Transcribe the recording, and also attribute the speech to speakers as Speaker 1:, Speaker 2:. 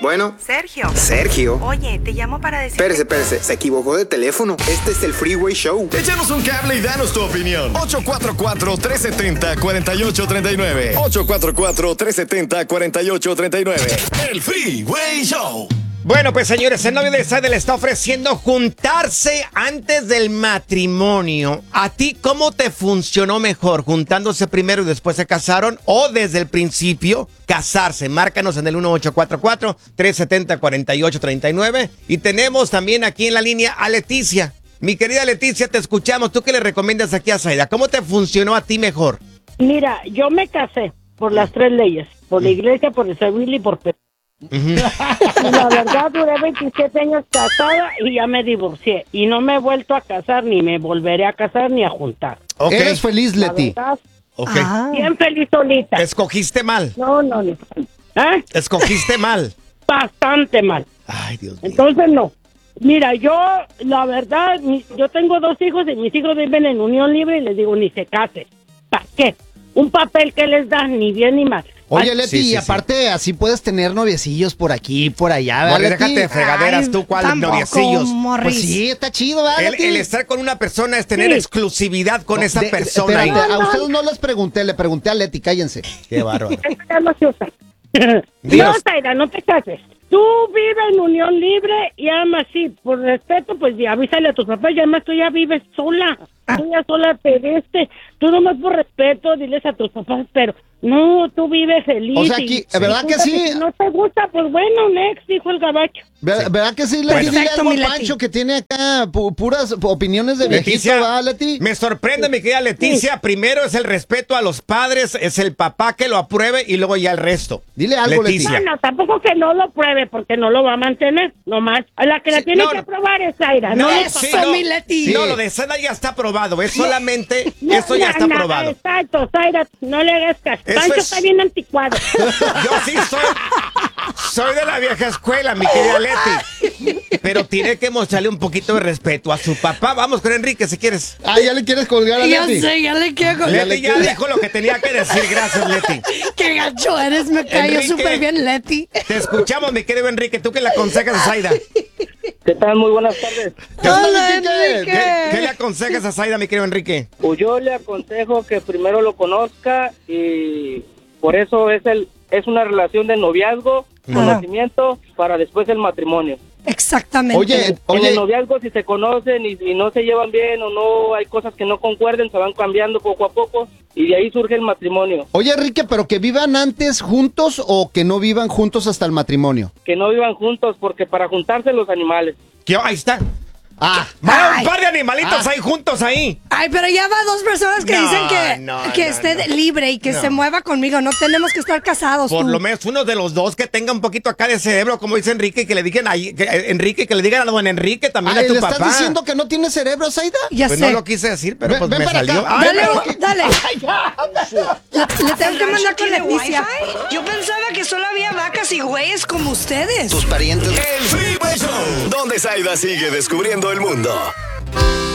Speaker 1: Bueno.
Speaker 2: Sergio.
Speaker 1: Sergio.
Speaker 2: Oye, te llamo para decir...
Speaker 1: Espérese. Se equivocó de teléfono. Este es el Freeway Show.
Speaker 3: Échanos un cable y danos tu opinión. 844-370-4839. 844-370-4839. El Freeway Show.
Speaker 4: Bueno, pues señores, el novio de Zaida le está ofreciendo juntarse antes del matrimonio. ¿A ti cómo te funcionó mejor? ¿Juntándose primero y después se casaron? ¿O desde el principio casarse? Márcanos en el 1844-370-4839. Y tenemos también aquí en la línea a Leticia. Mi querida Leticia, te escuchamos. ¿Tú qué le recomiendas aquí a Zaida? ¿Cómo te funcionó a ti mejor?
Speaker 5: Mira, yo me casé por las 3 leyes. Por la iglesia, por el civil y por... La verdad, duré 27 años casada y ya me divorcié. Y no me he vuelto a casar, ni me volveré a casar, ni a juntar.
Speaker 4: Okay.
Speaker 6: ¿Eres feliz, Leti?
Speaker 4: Okay.
Speaker 5: Bien feliz solita.
Speaker 4: Escogiste mal.
Speaker 5: No. ¿Eh?
Speaker 4: Escogiste mal.
Speaker 5: Bastante mal.
Speaker 4: Ay, Dios mío.
Speaker 5: Entonces, no. Mira, yo, la verdad, yo tengo 2 hijos y mis hijos viven en unión libre y les digo, ni se casen. ¿Para qué? Un papel que les dan, ni bien ni mal.
Speaker 6: Oye, Leti,
Speaker 4: sí,
Speaker 6: y aparte así puedes tener noviecillos por aquí, por allá, ¿verdad,
Speaker 4: Morris,
Speaker 6: Leti?
Speaker 4: déjate de fregaderas, tú, ¿cuál noviecillos?
Speaker 6: Pues sí, está chido, ¿verdad, Leti?
Speaker 4: El estar con una persona es tener exclusividad con esa persona.
Speaker 6: Espérate, a ustedes no les pregunté, le pregunté a Leti, cállense.
Speaker 4: Qué bárbaro.
Speaker 5: Eso ya no se usa. No, Zaida, no te cases. Tú vives en unión libre y además sí, por respeto, pues ya avísale a tus papás, y además tú ya vives sola. Tú ya sola te viste. Tú nomás por respeto diles a tus papás, pero no, tú vives feliz.
Speaker 6: O sea, aquí, ¿verdad que sí?
Speaker 5: Si no te gusta, pues bueno, next, dijo el gabacho.
Speaker 6: ¿Verdad que sí, Leti? Dile algo a Pancho que tiene acá puras opiniones de viejito, ¿verdad, Leti?
Speaker 4: Me sorprende, mi querida Leticia. Sí. Primero es el respeto a los padres, es el papá que lo apruebe y luego ya el resto.
Speaker 6: Dile algo,
Speaker 4: Leticia.
Speaker 5: No, tampoco que no lo apruebe porque no lo va a mantener, nomás. A la que la tiene que aprobar es Zaida.
Speaker 4: No, mi Leti. No, lo de Zaida ya está aprobado, es solamente, eso ya está aprobado.
Speaker 5: Exacto, Zaida, no le hagas caso. Pancho está bien anticuado.
Speaker 4: Yo sí soy de la vieja escuela, mi querida Leti. Pero tiene que mostrarle un poquito de respeto a su papá. Vamos con Enrique, si quieres.
Speaker 6: Ah, ¿ya le quieres colgar a Leti?
Speaker 7: Ya sé, ya le quiero colgar.
Speaker 4: Leti ya dijo lo que tenía que decir. Gracias, Leti.
Speaker 7: Qué gacho eres, me cayó súper bien, Leti.
Speaker 4: Te escuchamos, mi querido Enrique. ¿Tú qué le aconsejas a Zaida?
Speaker 8: ¿Qué tal? Muy buenas tardes.
Speaker 7: Hola, Enrique.
Speaker 4: ¿Qué le aconsejas a Zaida, mi querido Enrique?
Speaker 8: Pues yo le aconsejo que primero lo conozca y por eso es una relación de noviazgo, conocimiento, para después el matrimonio.
Speaker 7: Exactamente.
Speaker 6: Oye.
Speaker 8: En el noviazgo, si se conocen y no se llevan bien o no hay cosas que no concuerden, se van cambiando poco a poco y de ahí surge el matrimonio.
Speaker 6: Oye, Enrique, ¿pero que vivan antes juntos o que no vivan juntos hasta el matrimonio?
Speaker 8: Que no vivan juntos porque para juntarse los animales.
Speaker 4: Ahí está.
Speaker 6: Ah,
Speaker 4: un par de animalitos ahí juntos ahí.
Speaker 7: Ay, pero ya va 2 personas que dicen que esté libre y que se mueva conmigo. No tenemos que estar casados.
Speaker 4: Por lo menos uno de los dos que tenga un poquito acá de cerebro, como dice Enrique, y que le digan ahí, Enrique, que le digan a don Enrique también a tu
Speaker 6: ¿le
Speaker 4: papá.
Speaker 6: estás diciendo que no tiene cerebro, Zaida?
Speaker 7: Ya
Speaker 4: pues
Speaker 7: sé.
Speaker 4: no lo quise decir, pero pues
Speaker 6: ven
Speaker 4: me
Speaker 6: para
Speaker 4: salió.
Speaker 6: acá.
Speaker 7: Dale. Le tengo que mandar con Leticia.
Speaker 2: Yo pensaba que solo había vacas y güeyes como ustedes.
Speaker 3: Tus parientes. El Freeway Show. Donde Zaida sigue descubriendo el mundo.